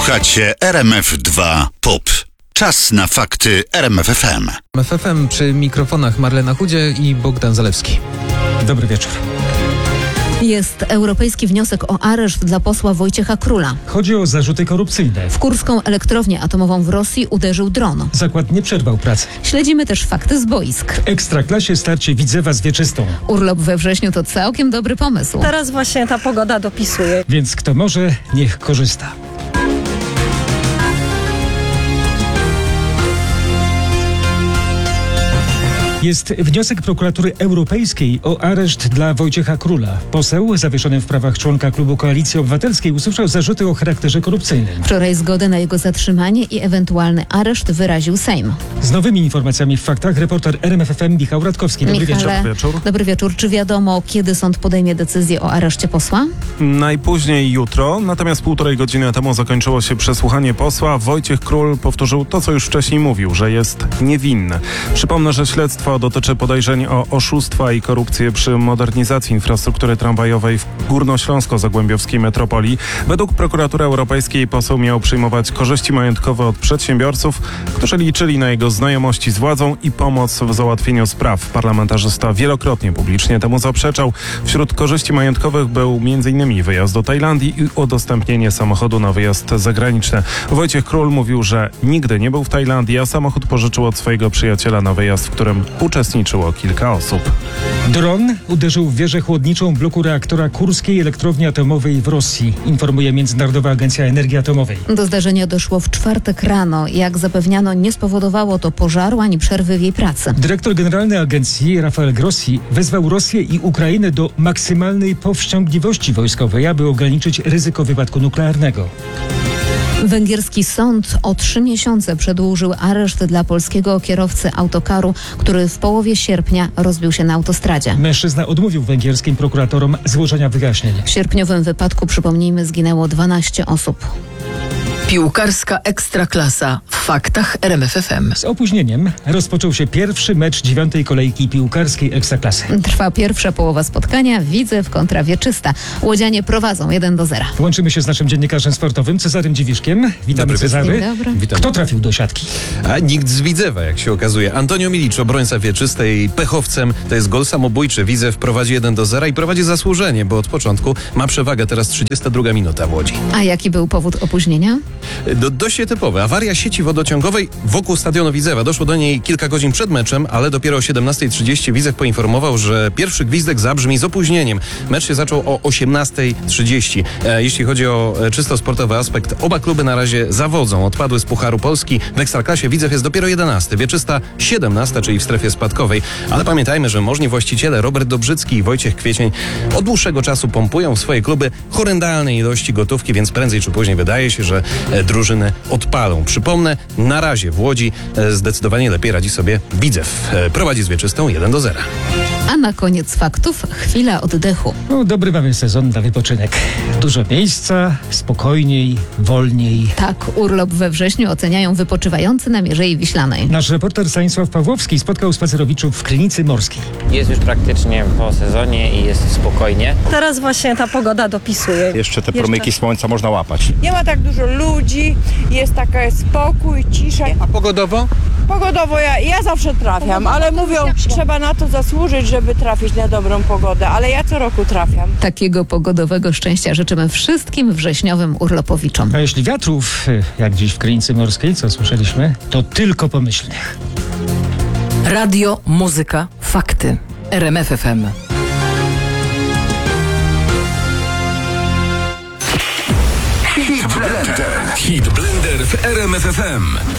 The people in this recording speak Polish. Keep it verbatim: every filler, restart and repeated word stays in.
Słuchacie R M F dwa Pop. Czas na fakty R M F F M. R M F F M przy mikrofonach Marlena Chudzie i Bogdan Zalewski. Dobry wieczór. Jest europejski wniosek o areszt dla posła Wojciecha Króla. Chodzi o zarzuty korupcyjne. W kurską elektrownię atomową w Rosji uderzył dron. Zakład nie przerwał pracy. Śledzimy też fakty z boisk. W Ekstraklasie starcie Widzewa z Wieczystą. Urlop we wrześniu to całkiem dobry pomysł. Teraz właśnie ta pogoda dopisuje. Więc kto może, niech korzysta. Jest wniosek prokuratury europejskiej o areszt dla Wojciecha Króla. Poseł, zawieszony w prawach członka klubu Koalicji Obywatelskiej, usłyszał zarzuty o charakterze korupcyjnym. Wczoraj zgodę na jego zatrzymanie i ewentualny areszt wyraził Sejm. Z nowymi informacjami w faktach reporter R M F F M Michał Radkowski. Dobry Michale, wieczór. Dobry wieczór. Czy wiadomo, kiedy sąd podejmie decyzję o areszcie posła? Najpóźniej jutro, natomiast półtorej godziny temu zakończyło się przesłuchanie posła. Wojciech Król powtórzył to, co już wcześniej mówił, że jest niewinny. Przypomnę, że śledztwo dotyczy podejrzeń o oszustwa i korupcję przy modernizacji infrastruktury tramwajowej w górnośląsko-zagłębiowskiej metropolii. Według prokuratury europejskiej poseł miał przyjmować korzyści majątkowe od przedsiębiorców, którzy liczyli na jego znajomości z władzą i pomoc w załatwieniu spraw. Parlamentarzysta wielokrotnie publicznie temu zaprzeczał. Wśród korzyści majątkowych był m in wyjazd do Tajlandii i udostępnienie samochodu na wyjazd zagraniczny. Wojciech Król mówił, że nigdy nie był w Tajlandii, a samochód pożyczył od swojego przyjaciela na wyjazd, w którym uczestniczyło kilka osób. Dron uderzył w wieżę chłodniczą bloku reaktora Kurskiej Elektrowni Atomowej w Rosji, informuje Międzynarodowa Agencja Energii Atomowej. Do zdarzenia doszło w czwartek rano. Jak zapewniano, nie spowodowało to pożaru ani przerwy w jej pracy. Dyrektor generalny agencji Rafael Grossi wezwał Rosję i Ukrainę do maksymalnej powściągliwości wojskowej, aby ograniczyć ryzyko wypadku nuklearnego. Węgierski sąd o trzy miesiące przedłużył areszt dla polskiego kierowcy autokaru, który w połowie sierpnia rozbił się na autostradzie. Mężczyzna odmówił węgierskim prokuratorom złożenia wyjaśnień. W sierpniowym wypadku, przypomnijmy, zginęło dwanaście osób. Piłkarska Ekstraklasa w faktach R M F F M. Z opóźnieniem rozpoczął się pierwszy mecz dziewiątej kolejki piłkarskiej Ekstraklasy. Trwa pierwsza połowa spotkania. Widzew kontra Wieczysta. Łodzianie prowadzą jeden do zera. Łączymy się z naszym dziennikarzem sportowym Cezarym Dziwiszkiem. Witamy, Dobry Cezary. Dzień dobry. Witam. Kto trafił do siatki? A nikt z Widzewa, jak się okazuje. Antonio Milicz, obrońca Wieczystej, pechowcem. To jest gol samobójczy. Widzew prowadzi jeden do zera i prowadzi zasłużenie, bo od początku ma przewagę. Teraz trzydziesta druga minuta w Łodzi. A jaki był powód opóźnienia? Do, dość nietypowe. Awaria sieci wodociągowej wokół stadionu Widzewa. Doszło do niej kilka godzin przed meczem, ale dopiero o siedemnastej trzydzieści Widzew poinformował, że pierwszy gwizdek zabrzmi z opóźnieniem. Mecz się zaczął o osiemnastej trzydzieści. E, jeśli chodzi o e, czysto sportowy aspekt, oba kluby na razie zawodzą. Odpadły z Pucharu Polski. W Ekstraklasie Widzew jest dopiero jedenasty. Wieczysta siedemnasta, czyli w strefie spadkowej. Ale pamiętajmy, że możni właściciele Robert Dobrzycki i Wojciech Kwiecień od dłuższego czasu pompują w swoje kluby horrendalne ilości gotówki, więc prędzej czy później wydaje się, że e, drużyny odpalą. Przypomnę, na razie w Łodzi e, zdecydowanie lepiej radzi sobie Widzew. E, prowadzi z Wieczystą jeden do zera. A na koniec faktów chwila oddechu. No, dobry mamy sezon na wypoczynek. Dużo miejsca, spokojniej, wolniej. Tak, urlop we wrześniu oceniają wypoczywający na Mierzei Wiślanej. Nasz reporter Stanisław Pawłowski spotkał spacerowiczów w Krynicy Morskiej. Jest już praktycznie po sezonie i jest spokojnie. Teraz właśnie ta pogoda dopisuje. Jeszcze te Jeszcze. promyki słońca można łapać. Nie ma tak dużo ludzi, jest taka spokój, cisza. A pogodowo? Pogodowo ja, ja zawsze trafiam, ale mówią, trzeba na to zasłużyć, żeby trafić na dobrą pogodę, ale ja co roku trafiam. Takiego pogodowego szczęścia życzymy wszystkim wrześniowym urlopowiczom. A jeśli wiatrów, jak dziś w Krynicy Morskiej, co słyszeliśmy, to tylko pomyślnych. Radio, muzyka, fakty. R M F F M. Hit Blender. Hit Blender w R M F F M.